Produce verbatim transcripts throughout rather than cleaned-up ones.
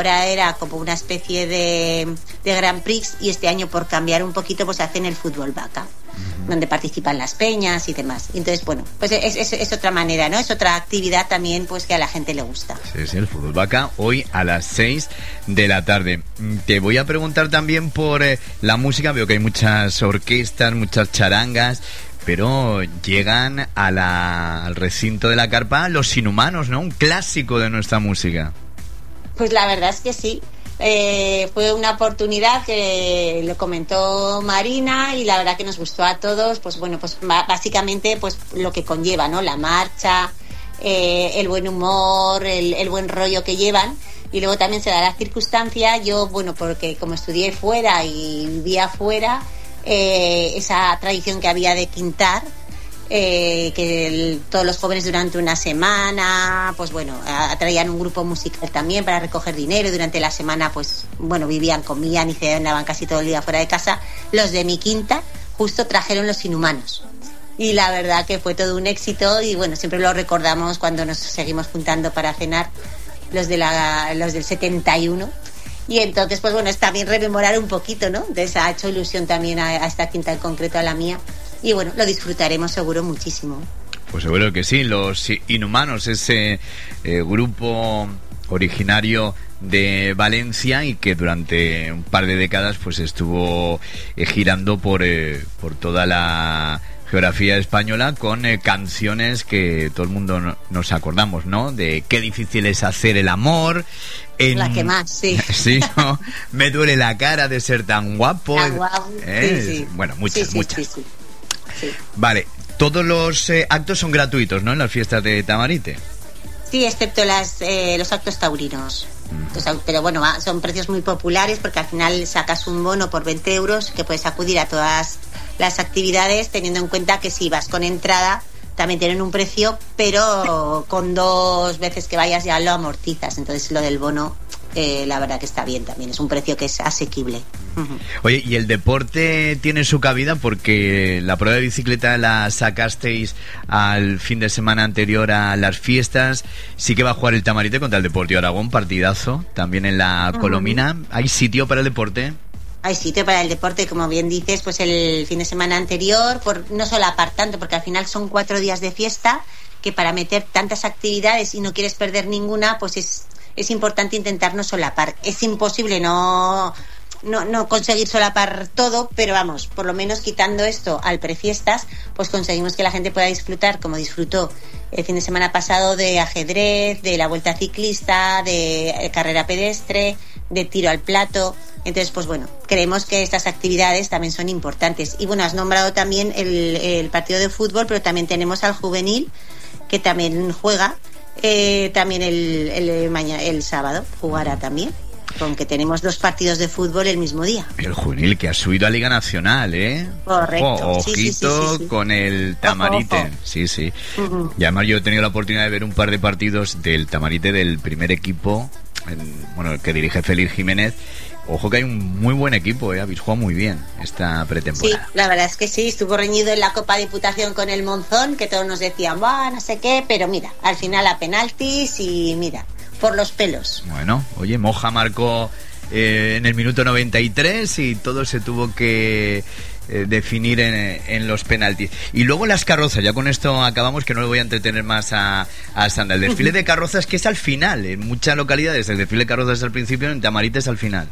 ahora era como una especie de, de Grand Prix, y este año, por cambiar un poquito, pues hacen el fútbol vaca, uh-huh. donde participan las peñas y demás. Entonces, bueno, pues es, es, es otra manera, ¿no? Es otra actividad también, pues que a la gente le gusta. Sí, sí, el fútbol vaca hoy a las seis de la tarde. Te voy a preguntar también por eh, la música. Veo que hay muchas orquestas, muchas charangas, pero llegan a la, al recinto de la carpa Los Inhumanos, ¿no? Un clásico de nuestra música. Pues la verdad es que sí. Eh, fue una oportunidad que lo comentó Marina, y la verdad que nos gustó a todos. Pues bueno, pues básicamente pues lo que conlleva, ¿no? La marcha, eh, el buen humor, el, el buen rollo que llevan. Y luego también se da la circunstancia, yo, bueno, porque como estudié fuera y vivía fuera, Eh, esa tradición que había de quintar, eh, que el, todos los jóvenes durante una semana, pues bueno, traían un grupo musical también para recoger dinero, y durante la semana pues bueno, vivían, comían y cenaban casi todo el día fuera de casa. Los de mi quinta justo trajeron Los Inhumanos, y la verdad que fue todo un éxito, y bueno, siempre lo recordamos cuando nos seguimos juntando para cenar, los de la, los del setenta y uno. Y entonces, pues bueno, es también rememorar un poquito, ¿no? Entonces ha hecho ilusión también a, a esta quinta en concreto, a la mía. Y bueno, lo disfrutaremos seguro muchísimo. Pues seguro que sí. Los Inhumanos, ese eh, grupo originario de Valencia, y que durante un par de décadas pues estuvo eh, girando por, eh, por toda la geografía española, con eh, canciones que todo el mundo no, nos acordamos, ¿no? De Qué difícil es hacer el amor. En... La que más, sí. Sí, ¿no? Me duele la cara de ser tan guapo. Tan guapo. ¿Eh? Sí, sí. Bueno, muchas, sí, sí, muchas. Sí, sí. Sí. Vale, todos los eh, actos son gratuitos, ¿no? En las fiestas de Tamarite. Sí, excepto las, eh, los actos taurinos. Mm. O sea, pero bueno, son precios muy populares, porque al final sacas un bono por veinte euros que puedes acudir a todas las actividades, teniendo en cuenta que si vas con entrada también tienen un precio, pero con dos veces que vayas ya lo amortizas. Entonces lo del bono, eh, la verdad que está bien también, es un precio que es asequible. Uh-huh. Oye, ¿y el deporte tiene su cabida? Porque la prueba de bicicleta la sacasteis al fin de semana anterior a las fiestas. Sí que va a jugar el Tamarite contra el Deportivo Aragón, partidazo también en la uh-huh. Colomina. ¿Hay sitio para el deporte? Hay sitio para el deporte, como bien dices, pues el fin de semana anterior, por no solapar tanto, porque al final son cuatro días de fiesta, que para meter tantas actividades y no quieres perder ninguna, pues es, es importante intentar no solapar. Es imposible no, no, no conseguir solapar todo, pero vamos, por lo menos quitando esto al prefiestas, pues conseguimos que la gente pueda disfrutar, como disfrutó el fin de semana pasado, de ajedrez, de la vuelta ciclista, de carrera pedestre, de tiro al plato. Entonces, pues bueno, creemos que estas actividades también son importantes. Y bueno, has nombrado también el, el partido de fútbol, pero también tenemos al juvenil, que también juega, eh, también el, el, mañana, el sábado jugará también, con que tenemos dos partidos de fútbol el mismo día. El juvenil que ha subido a Liga Nacional, ¿eh? Correcto. Ojo, ojito sí, sí, sí, sí, sí. con el Tamarite. Ojo, ojo. Sí, sí. Uh-huh. Y además yo he tenido la oportunidad de ver un par de partidos del Tamarite, del primer equipo, el, bueno, el que dirige Félix Jiménez. Ojo que hay un muy buen equipo, ¿eh? Habéis jugado muy bien esta pretemporada. Sí, la verdad es que sí, estuvo reñido en la Copa Diputación con el Monzón, que todos nos decían, va, no sé qué, pero mira, al final a penaltis y mira, por los pelos. Bueno, oye, Moja marcó eh, en el minuto noventa y tres y todo se tuvo que eh, definir en, en los penaltis. Y luego las carrozas, ya con esto acabamos, que no le voy a entretener más a, a Sandra. El desfile de carrozas, que es al final, en muchas localidades el desfile de carrozas es al principio, en Tamarite es al final.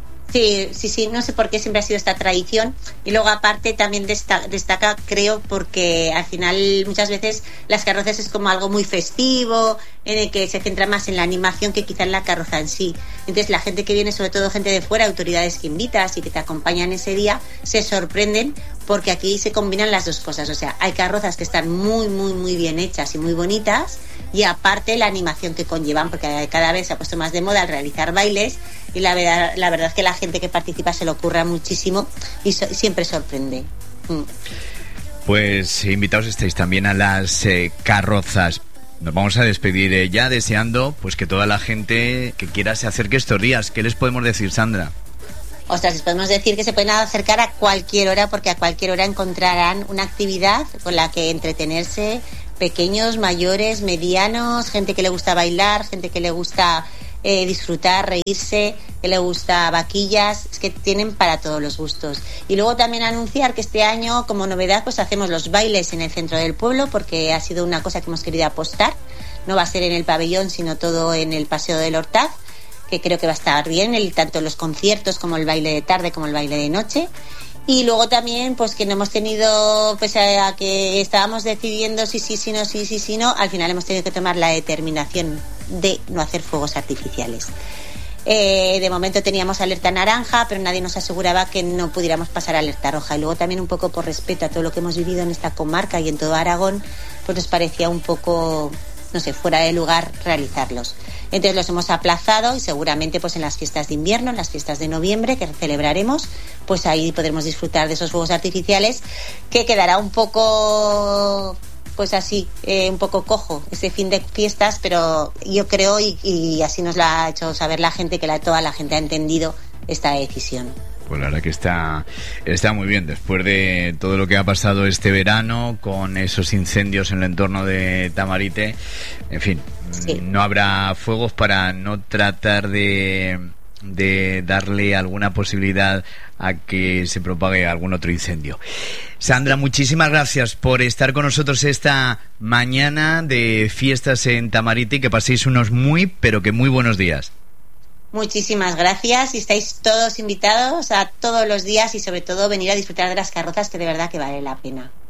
Sí, sí, sí, no sé por qué siempre ha sido esta tradición. Y luego aparte también destaca, destaca, creo, porque al final muchas veces las carrozas es como algo muy festivo, en el que se centra más en la animación que quizá en la carroza en sí. Entonces la gente que viene, sobre todo gente de fuera, autoridades que invitas y que te acompañan ese día, se sorprenden porque aquí se combinan las dos cosas. O sea, hay carrozas que están muy, muy, muy bien hechas y muy bonitas, y aparte la animación que conllevan, porque cada vez se ha puesto más de moda el realizar bailes, y la verdad, la verdad es que la gente que participa se lo ocurra muchísimo y so, siempre sorprende. Mm. Pues invitados estáis también a las eh, carrozas. Nos vamos a despedir eh, ya deseando pues que toda la gente que quiera se acerque estos días. ¿Qué les podemos decir, Sandra? Ostras, les podemos decir que se pueden acercar a cualquier hora, porque a cualquier hora encontrarán una actividad con la que entretenerse, pequeños, mayores, medianos, gente que le gusta bailar, gente que le gusta eh, disfrutar, reírse, que le gusta vaquillas, es que tienen para todos los gustos. Y luego también anunciar que este año, como novedad, pues hacemos los bailes en el centro del pueblo, porque ha sido una cosa que hemos querido apostar. No va a ser en el pabellón, sino todo en el Paseo del Hortaz, que creo que va a estar bien, el, tanto los conciertos como el baile de tarde como el baile de noche. Y luego también, pues que no hemos tenido, pese a que estábamos decidiendo si sí, si no, sí, sí, si no, al final hemos tenido que tomar la determinación de no hacer fuegos artificiales. Eh, de momento teníamos alerta naranja, pero nadie nos aseguraba que no pudiéramos pasar a alerta roja. Y luego también un poco por respeto a todo lo que hemos vivido en esta comarca y en todo Aragón, pues nos parecía un poco, no sé, fuera de lugar realizarlos. Entonces los hemos aplazado y seguramente pues en las fiestas de invierno, en las fiestas de noviembre que celebraremos, pues ahí podremos disfrutar de esos fuegos artificiales, que quedará un poco, pues así, eh, un poco cojo ese fin de fiestas, pero yo creo, y, y así nos lo ha hecho saber la gente, que la, toda la gente ha entendido esta decisión. Pues la verdad que está, está muy bien, después de todo lo que ha pasado este verano, con esos incendios en el entorno de Tamarite. En fin, sí, no habrá fuegos para no tratar de, de darle alguna posibilidad a que se propague algún otro incendio. Sandra, muchísimas gracias por estar con nosotros esta mañana de fiestas en Tamarite, y que paséis unos muy, pero que muy buenos días. Muchísimas gracias, y estáis todos invitados a todos los días, y sobre todo venir a disfrutar de las carrozas, que de verdad que vale la pena.